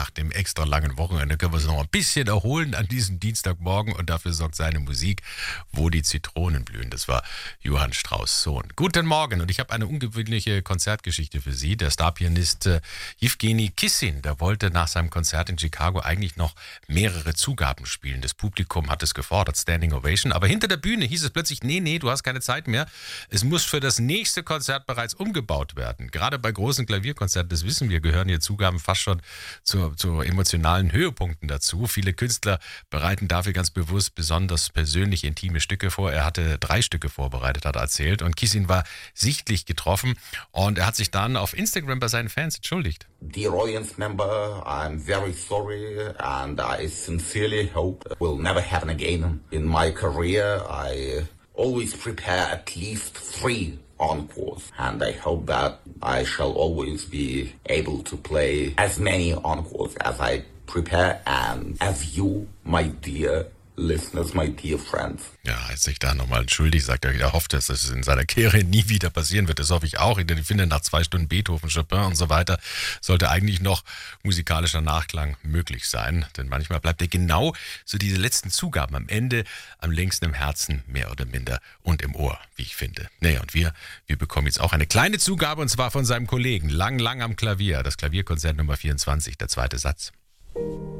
nach dem extra langen Wochenende können wir uns noch ein bisschen erholen an diesem Dienstagmorgen und dafür sorgt seine Musik, Wo die Zitronen blühen. Das war Johann Strauss' Sohn. Guten Morgen und ich habe eine ungewöhnliche Konzertgeschichte für Sie. Der Starpianist Jewgeni Kissin, der wollte nach seinem Konzert in Chicago eigentlich noch mehrere Zugaben spielen. Das Publikum hat es gefordert, Standing Ovation, aber hinter der Bühne hieß es plötzlich, nee, du hast keine Zeit mehr. Es muss für das nächste Konzert bereits umgebaut werden. Gerade bei großen Klavierkonzerten, das wissen wir, gehören hier Zugaben fast schon zu emotionalen Höhepunkten dazu. Viele Künstler bereiten dafür ganz bewusst besonders persönlich intime Stücke vor. Er hatte 3 Stücke vorbereitet, hat er erzählt. Und Kissin war sichtlich getroffen und er hat sich dann auf Instagram bei seinen Fans entschuldigt. Dear audience member, I'm very sorry and I sincerely hope it will never happen again. In my career, I always prepare at least 3 encores and I hope that I shall always be able to play as many encores as I prepare and as you, my dear listeners, my dear friends. Ja, er hat sich da nochmal entschuldigt, sagt er hofft, dass es in seiner Karriere nie wieder passieren wird. Das hoffe ich auch. Ich finde, nach 2 Stunden Beethoven, Chopin und so weiter sollte eigentlich noch musikalischer Nachklang möglich sein. Denn manchmal bleibt er genau so diese letzten Zugaben am Ende am längsten im Herzen, mehr oder minder, und im Ohr, wie ich finde. Naja, und wir bekommen jetzt auch eine kleine Zugabe und zwar von seinem Kollegen, lang am Klavier. Das Klavierkonzert Nummer 24, der 2. Satz.